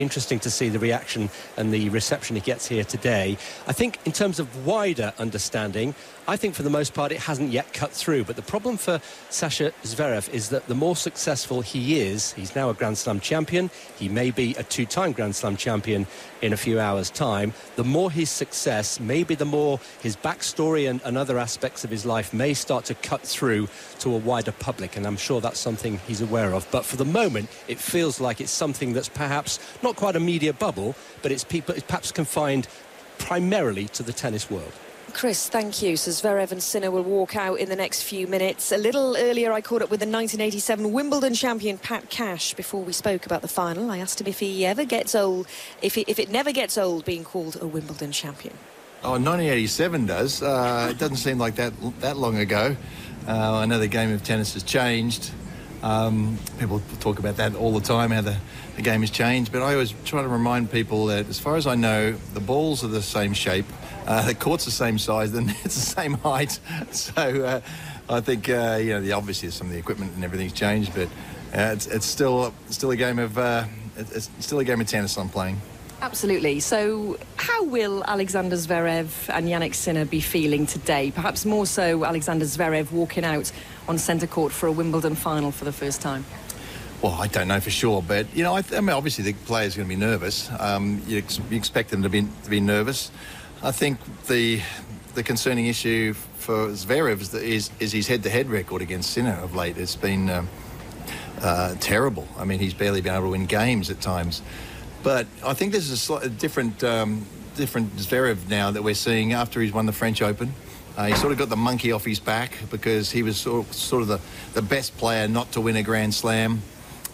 Interesting to see the reaction and the reception he gets here today. I think in terms of wider understanding, I think for the most part it hasn't yet cut through. But the problem for Sasha Zverev is that the more successful he is, he's now a Grand Slam champion, he may be a two-time Grand Slam champion in a few hours' time, the more his success, maybe the more his backstory and other aspects of his life may start to cut through to a wider public. And I'm sure that's something he's aware of. But for the moment, it feels like it's something that's perhaps not quite a media bubble, but it's perhaps confined primarily to the tennis world. Chris, thank you. So Zverev and Sinner will walk out in the next few minutes. A little earlier I caught up with the 1987 Wimbledon champion Pat Cash before we spoke about the final. I asked him if he ever gets old, if it never gets old being called a Wimbledon champion. Oh, 1987 does. It doesn't seem like that long ago. I know the game of tennis has changed. People talk about that all the time, how the game has changed, but I always try to remind people that as far as I know, the balls are the same shape, the court's the same size, the net's the same height. So I think obviously some of the equipment and everything's changed, but it's still a game of tennis I'm playing. Absolutely. So how will Alexander Zverev and Jannik Sinner be feeling today? Perhaps more so Alexander Zverev walking out on centre court for a Wimbledon final for the first time. Well, I don't know for sure, but I mean, obviously the player's going to be nervous. You expect them to be nervous. I think the concerning issue for Zverev is his head-to-head record against Sinner of late. It's been terrible. I mean, he's barely been able to win games at times. But I think this is a different Zverev now that we're seeing after he's won the French Open. He sort of got the monkey off his back because he was sort of the best player not to win a Grand Slam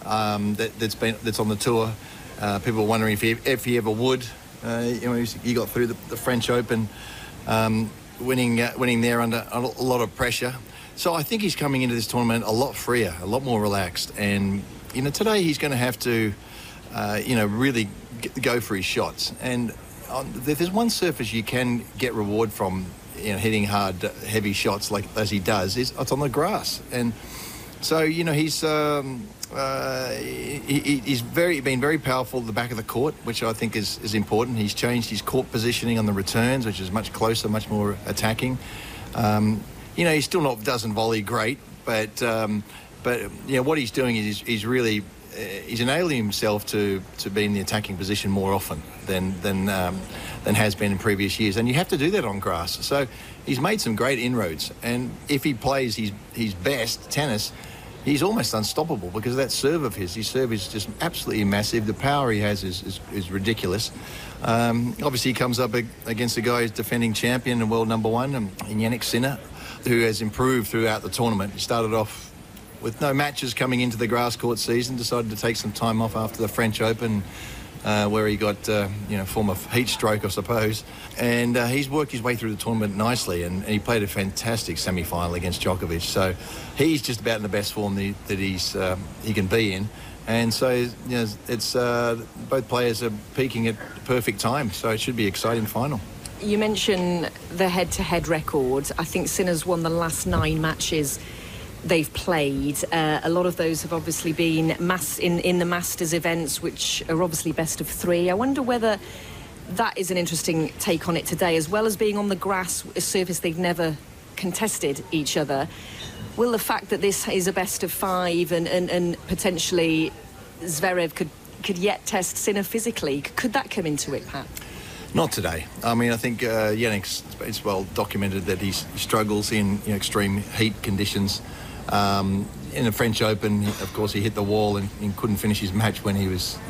that's on the tour. People were wondering if he ever would. He got through the French Open, winning there under a lot of pressure. So I think he's coming into this tournament a lot freer, a lot more relaxed. And today he's going to have to really go for his shots. And if there's one surface you can get reward from, hitting hard, heavy shots like as he does, it's on the grass. And so he's been very powerful at the back of the court, which I think is important. He's changed his court positioning on the returns, which is much closer, much more attacking. He still doesn't volley great, but what he's doing is he's really he's enabling himself to be in the attacking position more often than has been in previous years, and you have to do that on grass. So he's made some great inroads, and if he plays his best tennis, he's almost unstoppable because of that serve of his. His serve is just absolutely massive. The power he has is ridiculous. Obviously, he comes up against a guy who's defending champion and world number one, in Jannik Sinner, who has improved throughout the tournament. He started off with no matches coming into the grass court season, decided to take some time off after the French Open, where he got form of heat stroke, I suppose. And he's worked his way through the tournament nicely, and he played a fantastic semi-final against Djokovic. So he's just about in the best form that he can be in. And so it's both players are peaking at the perfect time, so it should be an exciting final. You mentioned the head-to-head record. I think Sinner's won the last 9 matches they've played. A lot of those have obviously been in the Masters events, which are obviously best of 3. I wonder whether that is an interesting take on it today, as well as being on the grass, a surface they've never contested each other. Will the fact that this is a best of 5 and potentially Zverev could yet test Sinner physically, could that come into it, Pat? Not today. I mean, I think Jannik's, it's well documented that he struggles in extreme heat conditions. In the French Open, of course, he hit the wall and couldn't finish his match when he was,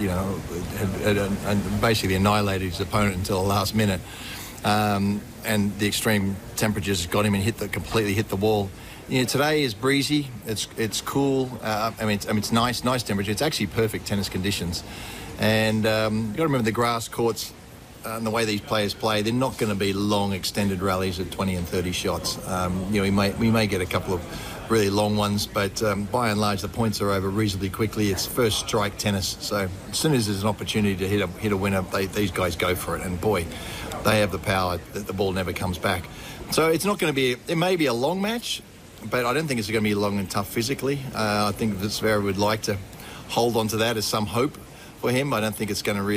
had basically annihilated his opponent until the last minute. And the extreme temperatures got him and completely hit the wall. Today is breezy. It's cool. It's nice temperature. It's actually perfect tennis conditions. And you've got to remember the grass courts. And the way these players play, they're not going to be long, extended rallies of 20 and 30 shots. We may get a couple of really long ones, but by and large, the points are over reasonably quickly. It's first strike tennis, so as soon as there's an opportunity to hit a winner, these guys go for it. And boy, they have the power that the ball never comes back. So it's not going to be. It may be a long match, but I don't think it's going to be long and tough physically. I think Zverev would like to hold on to that as some hope. for him. I don't think it's going to really